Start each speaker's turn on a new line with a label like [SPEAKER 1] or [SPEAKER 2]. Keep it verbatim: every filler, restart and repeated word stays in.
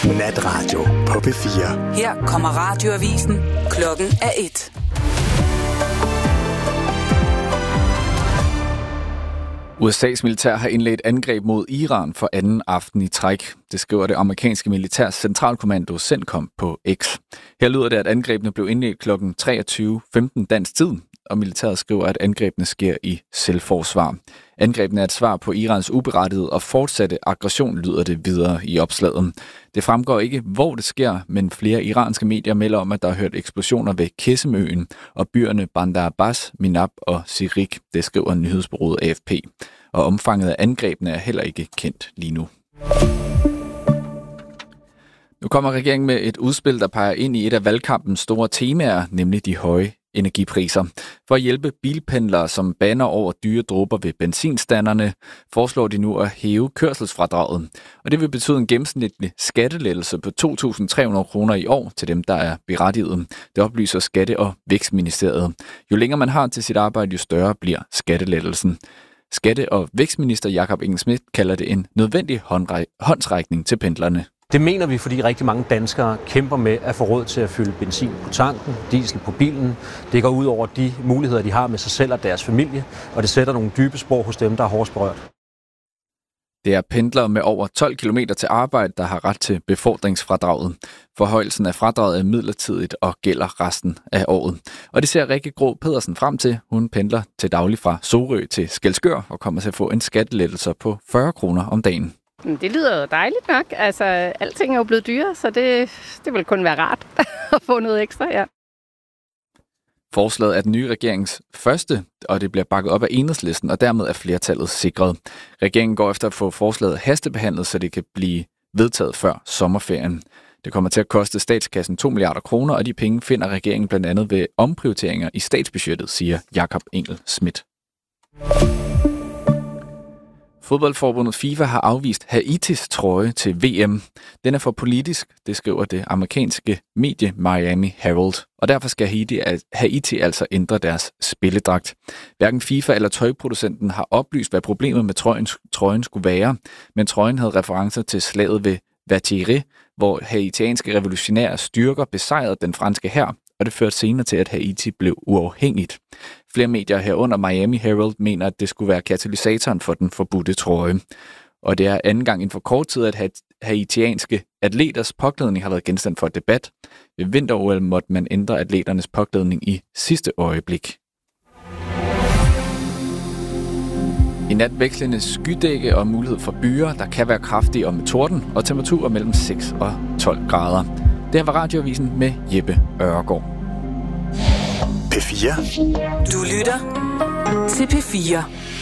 [SPEAKER 1] Natradio på P fire.
[SPEAKER 2] Her kommer radioavisen. Klokken er et.
[SPEAKER 3] U S A's militær har indledt angreb mod Iran for anden aften i træk. Det skriver det amerikanske militærs centralkommando CENTCOM på X. Her lyder det, at angrebene blev indledt klokken treogtyve femten dansk tid, og militæret skriver, at angrebene sker i selvforsvar. Angrebene er et svar på Irans uberettigede og fortsatte aggression, lyder det videre i opslaget. Det fremgår ikke, hvor det sker, men flere iranske medier melder om, at der er hørt eksplosioner ved Kessemøen og byerne Bandar Abbas, Minab og Sirik. Det skriver nyhedsbureauet A F P. Og omfanget af angrebene er heller ikke kendt lige nu. Nu kommer regeringen med et udspil, der peger ind i et af valgkampens store temaer, nemlig de høje energipriser. For at hjælpe bilpendlere, som baner over dyre dråber ved benzinstanderne, foreslår de nu at hæve kørselsfradraget. Og det vil betyde en gennemsnitlig skattelettelse på to tusind tre hundrede kroner i år til dem, der er berettiget. Det oplyser Skatte- og Vækstministeriet. Jo længere man har til sit arbejde, jo større bliver skattelettelsen. Skatte- og Vækstminister Jakob Engel-Schmidt kalder det en nødvendig håndsrækning til pendlerne.
[SPEAKER 4] Det mener vi, fordi rigtig mange danskere kæmper med at få råd til at fylde benzin på tanken, diesel på bilen. Det går ud over de muligheder, de har med sig selv og deres familie, og det sætter nogle dybe spor hos dem, der er hårdest berørt.
[SPEAKER 3] Det er pendlere med over tolv kilometer til arbejde, der har ret til befordringsfradraget. Forhøjelsen af fradraget er midlertidigt og gælder resten af året. Og det ser Rikke Grå Pedersen frem til. Hun pendler til daglig fra Sorø til Skælskør og kommer til at få en skattelettelse på fyrre kroner om dagen.
[SPEAKER 5] Det lyder jo dejligt nok. Altså, alting er jo blevet dyrere, så det, det vil kun være rart at få noget ekstra, ja.
[SPEAKER 3] Forslaget er den nye regerings første, og det bliver bakket op af Enhedslisten, og dermed er flertallet sikret. Regeringen går efter at få forslaget hastebehandlet, så det kan blive vedtaget før sommerferien. Det kommer til at koste statskassen to milliarder kroner, og de penge finder regeringen blandt andet ved omprioriteringer i statsbudgettet, siger Jakob Engel-Schmidt. Fodboldforbundet FIFA har afvist Haitis trøje til V M. Den er for politisk, det skriver det amerikanske medie Miami Herald. Og derfor skal Haiti, Haiti altså ændre deres spilledragt. Hverken FIFA eller tøjproducenten har oplyst, hvad problemet med trøjen, trøjen skulle være. Men trøjen havde referencer til slaget ved Vatire, hvor haitianske revolutionære styrker besejrede den franske hær, og det førte senere til, at Haiti blev uafhængigt. Flere medier herunder Miami Herald mener, at det skulle være katalysatoren for den forbudte trøje. Og det er anden gang inden for kort tid, at haitianske atleters påklædning har været genstand for debat. Ved vinter-O L måtte man ændre atleternes påklædning i sidste øjeblik. I nat vekslende skydække og mulighed for byer, der kan være kraftige og med torden, og temperaturer mellem seks og tolv grader. Det her var radioavisen med Jeppe Øregård.
[SPEAKER 1] P fire.
[SPEAKER 2] Du lytter til P fire.